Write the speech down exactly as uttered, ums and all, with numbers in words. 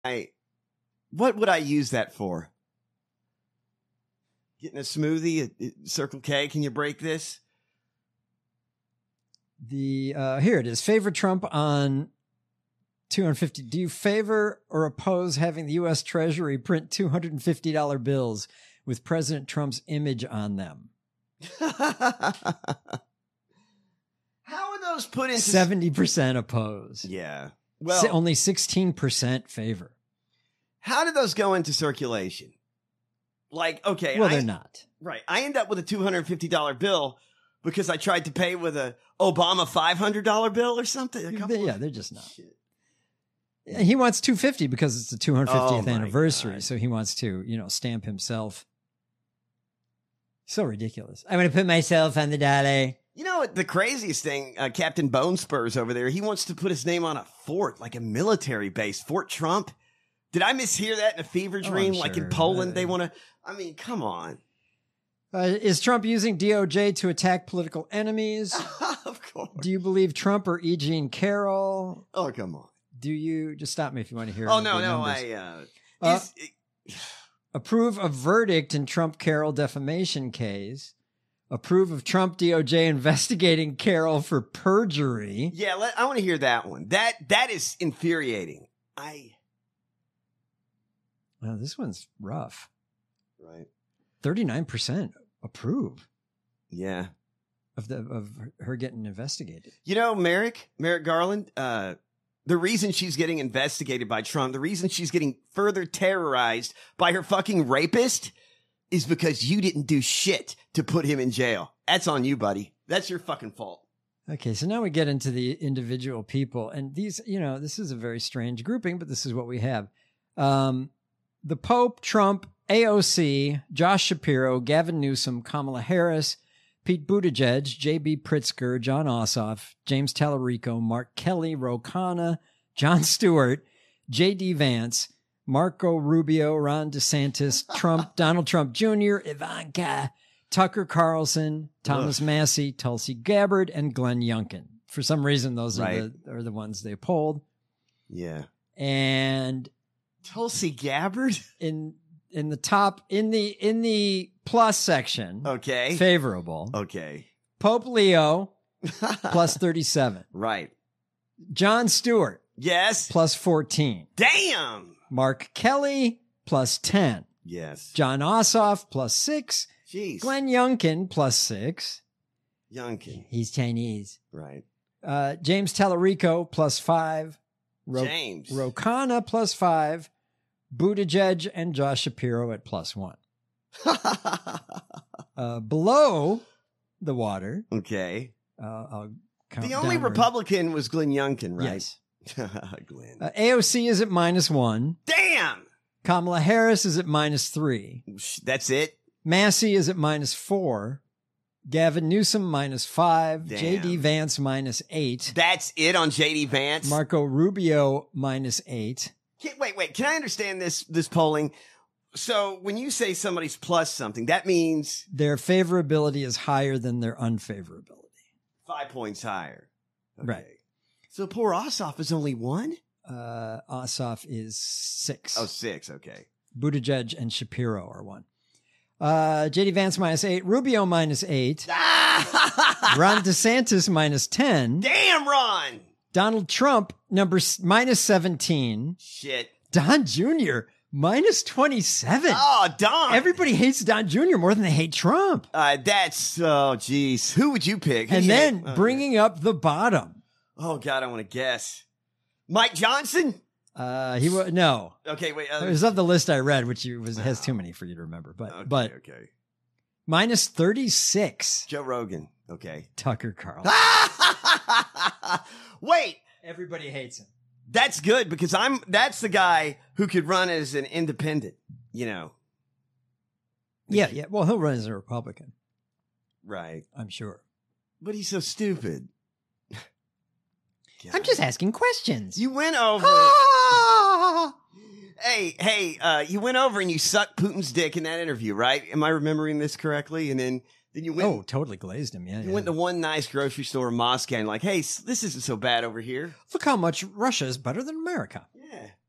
I, what would I use that for? Getting a smoothie at, at Circle K? Can you break this? The uh, here it is. Favor Trump on two hundred fifty. Do you favor or oppose having the U S Treasury print two hundred fifty dollar bills with President Trump's image on them? How are those put into seventy percent oppose? Yeah. Well, only sixteen percent favor. How did those go into circulation? Like, okay. Well, I, they're not. Right. I end up with a two hundred fifty dollar bill because I tried to pay with a Obama five hundred dollar bill or something. Yeah, they're just not. Shit. He wants two hundred fifty because it's the two hundred fiftieth oh anniversary. God. So he wants to, you know, stamp himself. So ridiculous. I'm going to put myself on the dollar. You know, the craziest thing, uh, Captain Bone Spurs over there, he wants to put his name on a fort, like a military base, Fort Trump. Did I mishear that in a fever dream? Oh, like sure. In Poland, uh, they want to, I mean, come on. Uh, is Trump using D O J to attack political enemies? Of course. Do you believe Trump or E. Jean Carroll? Oh, come on. Do you, just stop me if you want to hear. Oh, no, no, I, uh, uh is, it, approve of verdict in Trump Carroll defamation case. Approve of Trump D O J investigating Carroll for perjury. Yeah, let, I want to hear that one. That that is infuriating. I. Well, this one's rough. Right. thirty-nine percent approve. Yeah. Of the of her getting investigated. You know, Merrick, Merrick Garland, uh, the reason she's getting investigated by Trump, the reason she's getting further terrorized by her fucking rapist is because you didn't do shit to put him in jail. That's on you, buddy. That's your fucking fault. Okay, so now we get into the individual people. And these, you know, this is a very strange grouping, but this is what we have. Um, the Pope, Trump, A O C, Josh Shapiro, Gavin Newsom, Kamala Harris, Pete Buttigieg, J B Pritzker, John Ossoff, James Tallarico, Mark Kelly, Ro Khanna, Jon Stewart, J D Vance, Marco Rubio, Ron DeSantis, Trump, Donald Trump Junior, Ivanka, Tucker Carlson, Thomas Ugh. Massey, Tulsi Gabbard, and Glenn Youngkin. For some reason, those right. are, the, are the ones they polled. Yeah. And Tulsi Gabbard in in the top in the in the plus section. Okay. Favorable. Okay. Pope Leo plus thirty-seven. Right. Jon Stewart. Yes. Plus fourteen. Damn. Mark Kelly plus ten. Yes. John Ossoff plus six. Jeez. Glenn Youngkin plus six. Youngkin. He's Chinese. Right. Uh, James Tallarico plus five. Ro- James. Ro Khanna plus five. Buttigieg and Josh Shapiro at plus one. uh, below the water. Okay. Uh, I'll count the only downward. Republican was Glenn Youngkin, right? Yes. Glenn. Uh, A O C is at minus one. Damn. Kamala Harris is at minus three. That's it? Massey is at minus four. Gavin Newsom minus five. Damn. J D Vance minus eight. That's it on J D Vance? Marco Rubio minus eight. Can, wait, wait. Can I understand this this polling? So when you say somebody's plus something, that means their favorability is higher than their unfavorability. Five points higher. Okay. Right. So poor Ossoff is only one? Uh, Ossoff is six. Oh, six. Okay. Buttigieg and Shapiro are one. Uh, J D Vance minus eight. Rubio minus eight. Ron DeSantis minus ten. Damn, Ron. Donald Trump number minus seventeen. Shit. Don Junior minus twenty-seven. Oh, Don. Everybody hates Don Junior more than they hate Trump. Uh, that's, oh, geez. Who would you pick? Who and you then hate? bringing up the bottom. Oh, God, I want to guess. Mike Johnson? Uh, he was, no. Okay, wait. Uh, it was of the list I read, which you, was, has too many for you to remember. But, okay, but okay. minus thirty-six. Joe Rogan. Okay. Tucker Carlson. Wait. Everybody hates him. That's good because I'm, that's the guy who could run as an independent, you know. Yeah, yeah. Well, he'll run as a Republican. Right. I'm sure. But he's so stupid. God. I'm just asking questions. You went over. hey, hey, uh, you went over and you sucked Putin's dick in that interview, right? Am I remembering this correctly? And then, then you went. Oh, totally glazed him. Yeah. You yeah. went to one nice grocery store in Moscow and like, hey, this isn't so bad over here. Look how much Russia is better than America. Yeah.